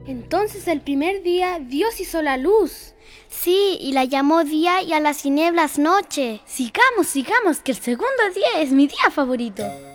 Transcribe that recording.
Entonces el primer día Dios hizo la luz. Sí, y la llamó día y a las tinieblas noche. Sigamos, que el segundo día es mi día favorito.